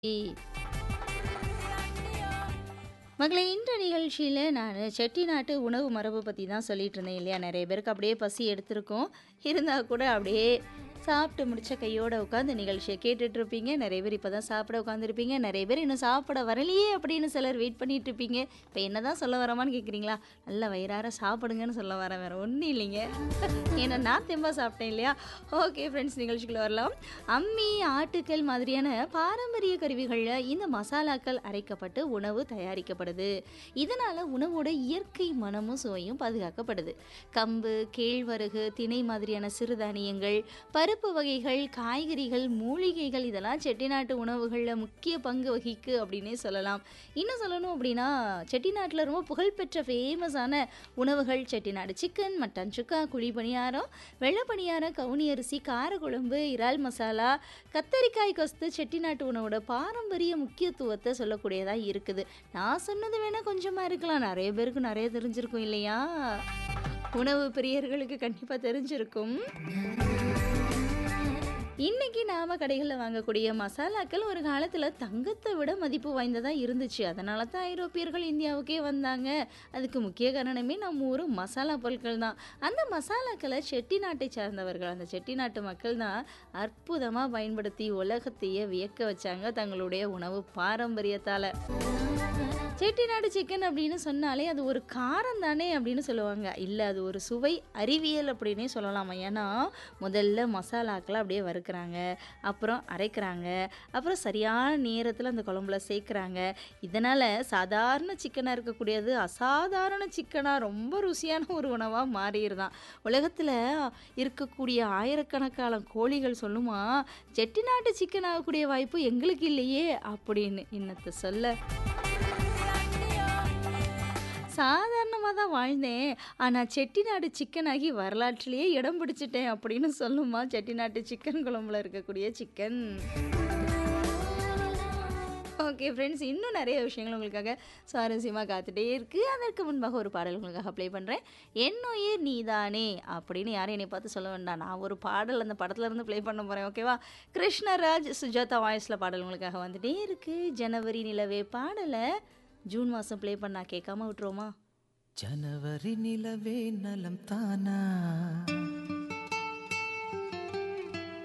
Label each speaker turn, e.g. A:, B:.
A: ஏய், மகளே இன்ற நிகழ்ச்சியில் நான் செட்டிநாட்டு உணவு மரபு பற்றி தான் சொல்லிட்டு இருந்தேன் இல்லையா. நிறைய பேருக்கு அப்படியே பசி எடுத்திருக்கும். இருந்தால் கூட அப்படியே சாப்பிட்டு முடிச்ச கையோட உட்காந்து நிகழ்ச்சியை கேட்டுட்டு இருப்பீங்க. நிறைய பேர் இப்போ தான் சாப்பிட உட்காந்துருப்பீங்க. நிறைய பேர் இன்னும் சாப்பிட வரலையே அப்படின்னு சிலர் வெயிட் பண்ணிட்டு இருப்பீங்க. இப்போ என்ன தான் சொல்ல வரமான்னு கேட்குறீங்களா? நல்ல வயிறார சாப்பிடுங்கன்னு சொல்ல வரேன், வேறு ஒன்றும் இல்லைங்க. ஏன்னா நான் தெம்பா சாப்பிட்டேன் இல்லையா. ஓகே ஃப்ரெண்ட்ஸ், நிகழ்ச்சிக்குள்ள வரலாம். அம்மி, ஆட்டுக்கல் மாதிரியான பாரம்பரிய கருவிகளில் இந்த மசாலாக்கள் அரைக்கப்பட்டு உணவு தயாரிக்கப்படுது. இதனால் உணவோட இயற்கை மனமும் சுவையும் பாதுகாக்கப்படுது. கம்பு, கேழ்வரகு, திணை மாதிரியான சிறுதானியங்கள், பருப்பு வகைகள், காய்கறிகள், மூலிகைகள் இதெல்லாம் செட்டிநாட்டு உணவுகளில் முக்கிய பங்கு வகிக்கு அப்படின்னே சொல்லலாம். இன்னும் சொல்லணும் அப்படின்னா, செட்டிநாட்டில் ரொம்ப புகழ்பெற்ற ஃபேமஸான உணவுகள் செட்டிநாடு சிக்கன், மட்டன் சுக்கா, குழி பணியாரம், வெள்ளை பணியாரம், கவுனி அரிசி, காரக்குழம்பு, இறால் மசாலா, கத்தரிக்காய் கொஸ்து செட்டிநாட்டு உணவோட பாரம்பரிய முக்கியத்துவத்தை சொல்லக்கூடியதாக இருக்குது. நான் சொன்னது வேணால் கொஞ்சமாக இருக்கலாம், நிறைய பேருக்கு நிறைய தெரிஞ்சிருக்கும் இல்லையா. உணவு பிரியர்களுக்கு கண்டிப்பாக தெரிஞ்சிருக்கும். இன்னைக்கு நாம கடைகளில் வாங்கக்கூடிய மசாலாக்கள் ஒரு காலத்தில் தங்கத்தை விட மதிப்பு வாய்ந்ததாக இருந்துச்சு. அதனால தான் ஐரோப்பியர்கள் இந்தியாவுக்கே வந்தாங்க. அதுக்கு முக்கிய காரணமே நம்ம ஊர் மசாலா பொருட்கள் தான். அந்த மசாலாக்களை செட்டிநாட்டை சார்ந்தவர்கள், அந்த செட்டிநாட்டு மக்கள் தான் அற்புதமாக பயன்படுத்தி உலகத்தையே வியக்க வச்சாங்க தங்களுடைய உணவு பாரம்பரியத்தால். செட்டிநாடு சிக்கன் அப்படின்னு சொன்னாலே அது ஒரு காரம் தானே அப்படின்னு சொல்லுவாங்க. இல்லை, அது ஒரு சுவை அறிவியல் அப்படின்னே சொல்லலாமா. ஏன்னா முதல்ல மசாலாக்களை அப்படியே வறுக்கிறாங்க, அப்புறம் அரைக்கிறாங்க, அப்புறம் சரியான நேரத்தில் அந்த குழம்புல சேர்க்குறாங்க. இதனால் சாதாரண சிக்கனாக இருக்கக்கூடியது அசாதாரண சிக்கனாக ரொம்ப ருசியான ஒரு உணவாக மாறிடுதான். உலகத்தில் இருக்கக்கூடிய ஆயிரக்கணக்கான கோழிகள் சொல்லுமா, செட்டிநாட்டு சிக்கன் ஆகக்கூடிய வாய்ப்பு எங்களுக்கு இல்லையே அப்படின்னு. இன்னத்தை சொல்ல, சாதாரணமாக தான் வாழ்ந்தேன், ஆனால் செட்டிநாடு சிக்கன் ஆகி வரலாற்றிலேயே இடம் பிடிச்சிட்டேன் அப்படின்னு சொல்லுமா செட்டிநாட்டு சிக்கன் குழம்புல இருக்கக்கூடிய சிக்கன். ஓகே ஃப்ரெண்ட்ஸ், இன்னும் நிறைய விஷயங்கள் உங்களுக்காக சுவாரஸ்யமாக காத்துட்டே இருக்குது. அதற்கு முன்பாக ஒரு பாடல் உங்களுக்காக ப்ளே பண்ணுறேன். என்னுயிர் நீதானே அப்படின்னு யாரும் என்னை பார்த்து சொல்ல வேண்டாம், நான் ஒரு பாடல் அந்த படத்துல இருந்து ப்ளே பண்ண போகிறேன். ஓகேவா. கிருஷ்ணராஜ், சுஜாதா வாய்ஸில் பாடல் உங்களுக்காக வந்துட்டே இருக்குது. ஜனவரி நிலவே பாடலை ஜூன் மாதம் ப்ளே பண்ணா கேட்காம விட்டுருவோமா?
B: ஜனவரி நிலவே நலம் தானா